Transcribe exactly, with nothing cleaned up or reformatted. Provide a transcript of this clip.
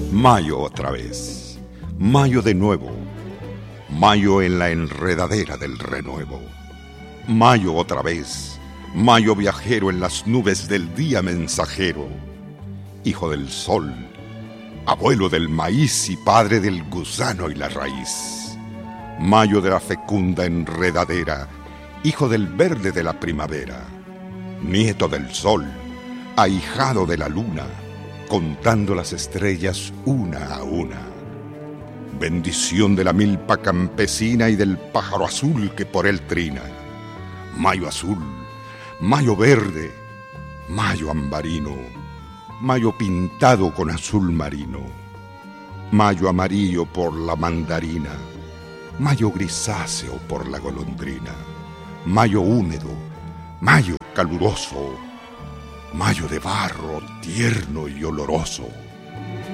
Mayo otra vez, mayo de nuevo, mayo en la enredadera del renuevo. Mayo otra vez, mayo viajero en las nubes del día mensajero. Hijo del sol, abuelo del maíz y padre del gusano y la raíz. Mayo de la fecunda enredadera, hijo del verde de la primavera. Nieto del sol, ahijado de la luna, contando las estrellas una a una. Bendición de la milpa campesina y del pájaro azul que por él trina. Mayo azul, mayo verde, mayo ambarino, mayo pintado con azul marino. Mayo amarillo por la mandarina, mayo grisáceo por la golondrina. Mayo húmedo, mayo caluroso, mayo de barro tierno y oloroso.